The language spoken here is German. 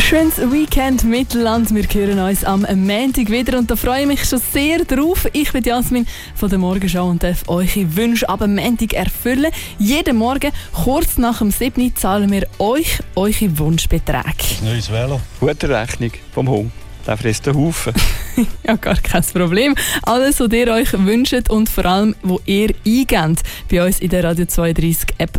Schönes Weekend Mittelland. Wir hören uns am Montag wieder und da freue ich mich schon sehr drauf. Ich bin Jasmin von der Morgenschau und darf eure Wünsche ab dem Montag erfüllen. Jeden Morgen, kurz nach dem 7. zahlen wir euch eure Wunschbeträge. Neues Velo. Gute Rechnung vom Hund. Der frisst einen Haufen. Ja, gar kein Problem. Alles, was ihr euch wünscht und vor allem, was ihr eingebt bei uns in der Radio 32 App.